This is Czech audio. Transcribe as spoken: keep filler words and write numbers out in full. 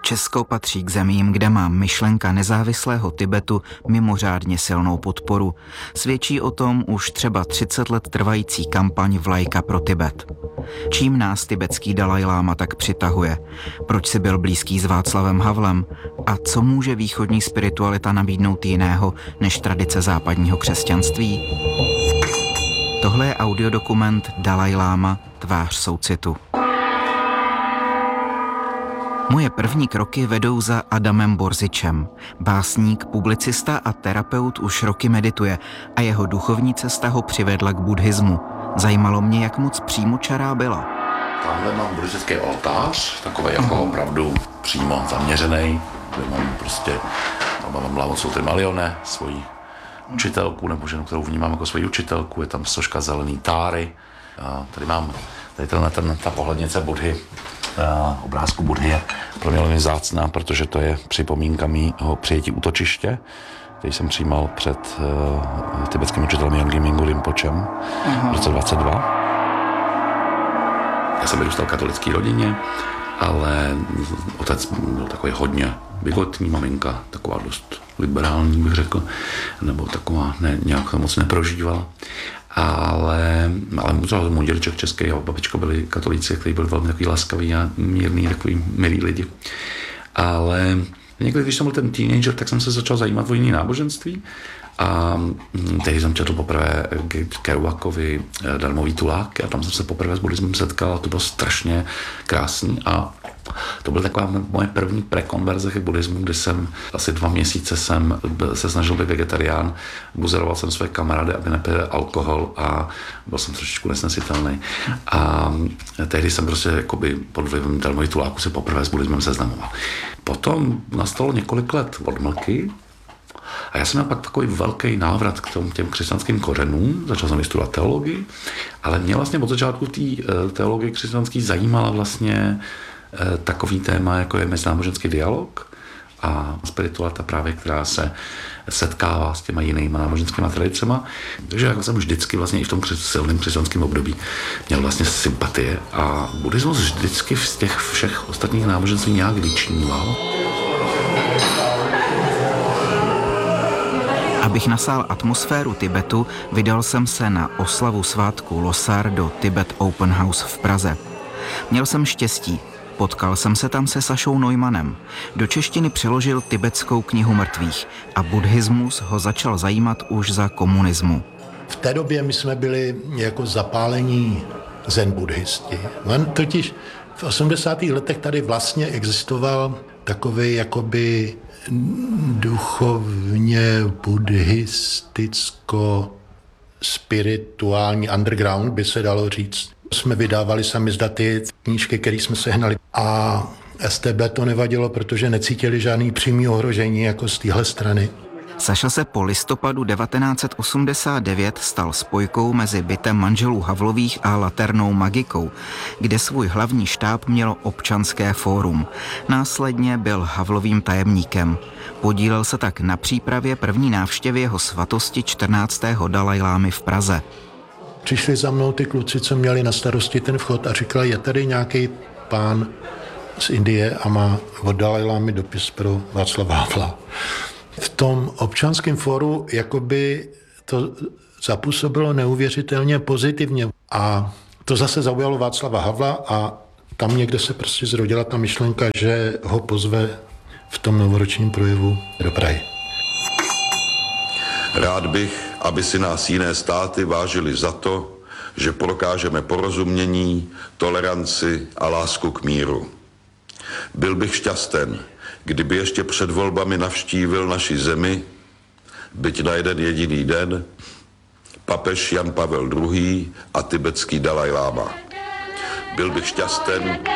Česko patří k zemím, kde má myšlenka nezávislého Tibetu mimořádně silnou podporu. Svědčí o tom už třeba třicet let trvající kampaň Vlajka pro Tibet. Čím nás tibetský Dalajláma tak přitahuje? Proč si byl blízký s Václavem Havlem? A co může východní spiritualita nabídnout jiného než tradice západního křesťanství? Tohle je audiodokument Dalajláma, tvář soucitu. Moje první kroky vedou za Adamem Borzičem. Básník, publicista a terapeut už roky medituje a jeho duchovní cesta ho přivedla k buddhismu. Zajímalo mě, jak moc přímočará byla. Tamhle mám buddhistický oltář, takový jako opravdu přímo zaměřený, kde mám prostě, mám Lao Trimalione, svoji učitelku, nebo ženu, kterou vnímám jako svoji učitelku, je tam soška zelený Táry. A tady mám tady tenhle, ten, ta pohlednice Budhy, a obrázku Budhy je pro mě velmi vzácná, protože to je připomínka mýho přijetí útočiště, který jsem přijímal před uh, tibetským učitelem Yongey Mingyur Rinpočem v roce dvacet dva. Já jsem vyrůstal v katolické rodině, ale otec byl takový hodně bigotní, maminka taková dost liberální, bych řekl, nebo taková ne, nějak moc neprožívala. Ale, ale můj dědeček český a babička byli katolíci, kteří byli velmi takový laskaví a mírný, takový milí lidi. Ale někdy, když jsem byl ten teenager, tak jsem se začal zajímat o jiné náboženství a tehdy jsem četl poprvé Kerouakovi Darmový tulák a tam jsem se poprvé s buddhismem setkal a to bylo strašně krásný a to byla taková moje první prekonverze k buddhismu, kdy jsem asi dva měsíce jsem se snažil být vegetarián, buzeroval jsem své kamarády, aby nepili alkohol a byl jsem trošičku nesnesitelný. A tehdy jsem prostě jakoby pod vlivem Darmový tuláku se poprvé s buddhismem seznamoval. Potom nastalo několik let odmlky a já jsem měl pak takový velký návrat k tomu, těm křesťanským kořenům, začal jsem studovat teologii, ale mě vlastně od začátku té teologie křesťanské zajímala vlastně takový téma, jako je mezináboženský dialog a spiritualita právě, která se setkává s těma jinýma náboženskými tradicema. Takže já jsem vždycky vlastně i v tom silném křesťanském období měl vlastně sympatie a buddhismus vždycky z těch všech ostatních náboženství nějak vyčníval. Abych nasál atmosféru Tibetu, vydal jsem se na oslavu svátku Losar do Tibet Open House v Praze. Měl jsem štěstí. Potkal jsem se tam se Sašou Neumannem. Do češtiny přeložil tibetskou knihu mrtvých a buddhismus ho začal zajímat už za komunismu. V té době my jsme byli jako zapálení zen buddhisti. On totiž v osmdesátých letech tady vlastně existoval takový jakoby duchovně buddhisticko spirituální underground, by se dalo říct. Jsme vydávali sami zda ty knížky, které jsme sehnali. A S T B to nevadilo, protože necítili žádný přímý ohrožení jako z téhle strany. Saša se po listopadu devatenáct set osmdesát devět stal spojkou mezi bytem manželů Havlových a Laternou Magikou, kde svůj hlavní štáb mělo Občanské fórum. Následně byl Havlovým tajemníkem. Podílel se tak na přípravě první návštěvy jeho svatosti čtrnáctého Dalajlámy v Praze. Přišli za mnou ty kluci, co měli na starosti ten vchod a říkali, je tady nějaký pán z Indie a má od Dalajlámy dopis pro Václava Havla. V tom Občanském fóru jakoby to zapůsobilo neuvěřitelně pozitivně a to zase zaujalo Václava Havla a tam někde se prostě zrodila ta myšlenka, že ho pozve v tom novoročním projevu do Prahy. Rád bych, aby si nás jiné státy vážili za to, že prokážeme porozumění, toleranci a lásku k míru. Byl bych šťasten, kdyby ještě před volbami navštívil naši zemi, byť na jeden jediný den, papež Jan Pavel druhý. A tibetský Dalajláma. Byl bych šťasten,